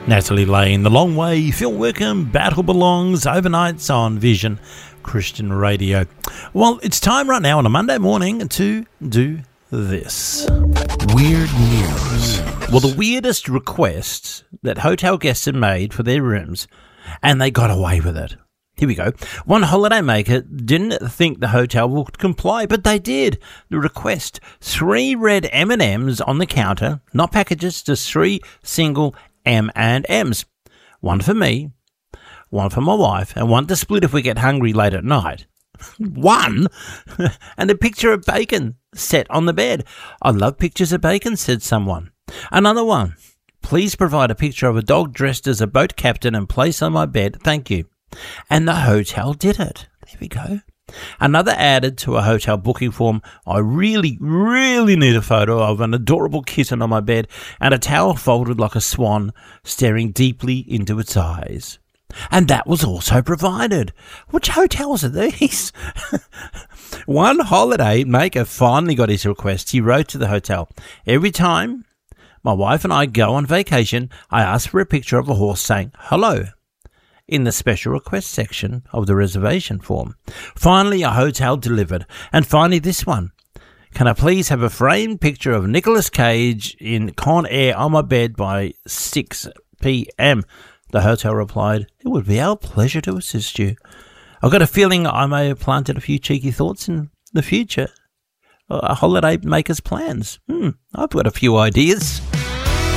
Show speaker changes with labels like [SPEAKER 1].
[SPEAKER 1] Natalie Lane, The Long Way, Phil Wickham, Battle Belongs, Overnights on Vision Christian Radio. Well, it's time right now on a Monday morning to do this.
[SPEAKER 2] Weird news.
[SPEAKER 1] Well, the weirdest requests that hotel guests had made for their rooms, and they got away with it. Here we go. One holidaymaker didn't think the hotel would comply, but they did. The request: 3 red M&Ms on the counter, not packages, just 3 single M&Ms. One for me, one for my wife, and one to split if we get hungry late at night. One? And a picture of bacon set on the bed. I love pictures of bacon, said someone. Another one: please provide a picture of a dog dressed as a boat captain and place on my bed. Thank you. And the hotel did it. There we go. Another added to a hotel booking form: I really, really need a photo of an adorable kitten on my bed and a towel folded like a swan staring deeply into its eyes. And that was also provided. Which hotels are these? One holiday maker finally got his request. He wrote to the hotel: every time my wife and I go on vacation, I ask for a picture of a horse saying hello in the special request section of the reservation form. Finally, a hotel delivered. And finally, this one: can I please have a framed picture of Nicolas Cage in Con Air on my bed by 6 p.m? The hotel replied, it would be our pleasure to assist you. I've got a feeling I may have planted a few cheeky thoughts in the future. A holiday maker's plans. I've got a few ideas.